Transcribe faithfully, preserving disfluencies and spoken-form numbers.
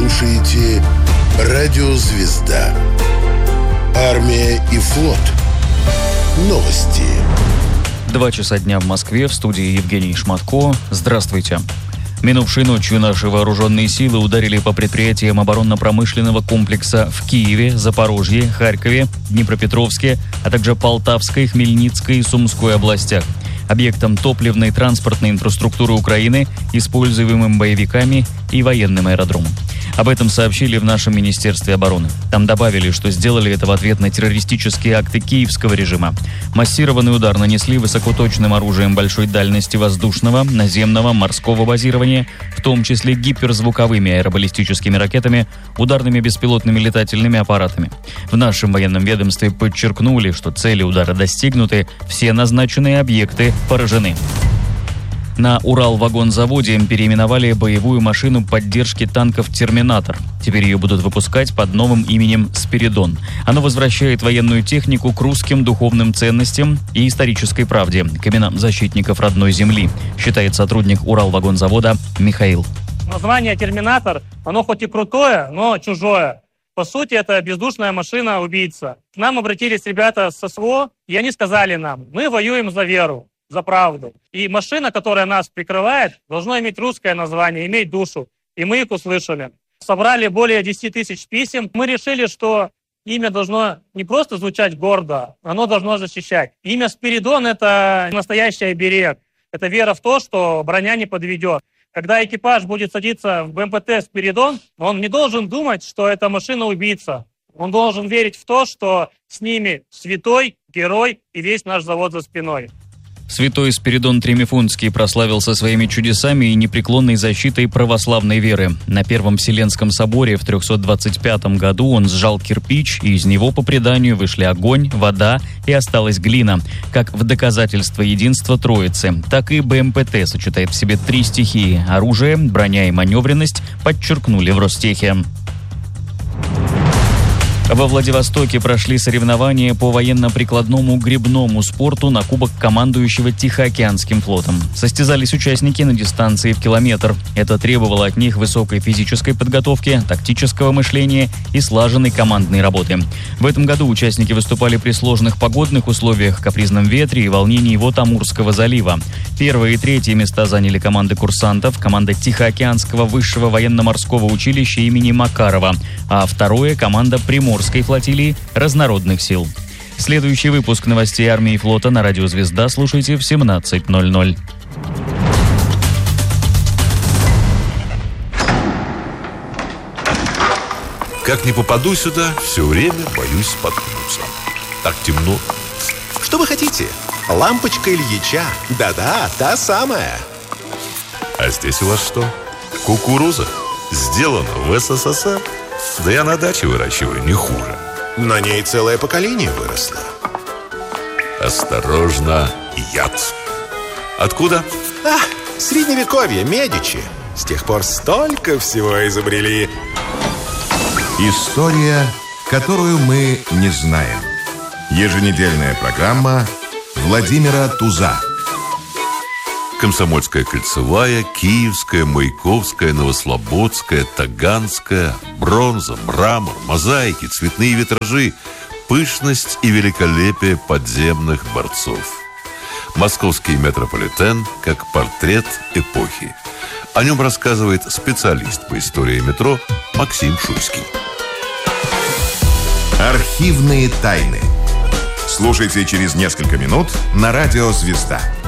слушаете «Радио Звезда». Армия и флот. Новости. Два часа дня в Москве, в студии Евгений Шматко. Здравствуйте. Минувшей ночью наши вооруженные силы ударили по предприятиям оборонно-промышленного комплекса в Киеве, Запорожье, Харькове, Днепропетровске, а также Полтавской, Хмельницкой и Сумской областях. Объектом топливной и транспортной инфраструктуры Украины, используемым боевиками и военным аэродромом. Об этом сообщили в нашем Министерстве обороны. Там добавили, что сделали это в ответ на террористические акты киевского режима. Массированный удар нанесли высокоточным оружием большой дальности воздушного, наземного, морского базирования, в том числе гиперзвуковыми аэробаллистическими ракетами, ударными беспилотными летательными аппаратами. В нашем военном ведомстве подчеркнули, что цели удара достигнуты, все назначенные объекты поражены. На Уралвагонзаводе переименовали боевую машину поддержки танков «Терминатор». Теперь ее будут выпускать под новым именем «Спиридон». Оно возвращает военную технику к русским духовным ценностям и исторической правде, к именам защитников родной земли, считает сотрудник Уралвагонзавода Михаил. Название «Терминатор», оно хоть и крутое, но чужое. По сути, это бездушная машина-убийца. К нам обратились ребята с СВО, и они сказали нам: мы воюем за веру, за правду. И машина, которая нас прикрывает, должна иметь русское название, иметь душу. И мы их услышали. Собрали более десять тысяч писем. Мы решили, что имя должно не просто звучать гордо, оно должно защищать. Имя Спиридон – это настоящий оберег. Это вера в то, что броня не подведет. Когда экипаж будет садиться в БМПТ «Спиридон», он не должен думать, что это машина-убийца. Он должен верить в то, что с ними святой, герой и весь наш завод за спиной. Святой Спиридон Тремифунтский прославился своими чудесами и непреклонной защитой православной веры. На Первом Вселенском соборе в трехсот двадцать пятом году он сжал кирпич, и из него, по преданию, вышли огонь, вода и осталась глина. Как в доказательство единства Троицы, так и БМПТ сочетает в себе три стихии. Оружие, броня и маневренность, подчеркнули в Ростехе. Во Владивостоке прошли соревнования по военно-прикладному гребному спорту на Кубок командующего Тихоокеанским флотом. Состязались участники на дистанции в километр. Это требовало от них высокой физической подготовки, тактического мышления и слаженной командной работы. В этом году участники выступали при сложных погодных условиях, капризном ветре и волнении вод Амурского залива. Первые и третьи места заняли команды курсантов, команда Тихоокеанского высшего военно-морского училища имени Макарова, а второе – команда Приморского флотилии разнородных сил. Следующий выпуск новостей армии и флота на радио «Звезда» слушайте в семнадцать ноль ноль. Как не попаду сюда, все время боюсь споткнуться. Так темно. Что вы хотите? Лампочка Ильича. Да-да, та самая. А здесь у вас что? Кукуруза. Сделана в СССР. Да я на даче выращиваю не хуже. На ней целое поколение выросло. Осторожно, яд. Откуда? А, средневековье, Медичи. С тех пор столько всего изобрели. История, которую мы не знаем. Еженедельная программа Владимира Туза. Комсомольская кольцевая, Киевская, Маяковская, Новослободская, Таганская, бронза, мрамор, мозаики, цветные витражи, пышность и великолепие подземных дворцов. Московский метрополитен как портрет эпохи. О нем рассказывает специалист по истории метро Максим Шуйский. Архивные тайны. Слушайте через несколько минут на радио «Звезда».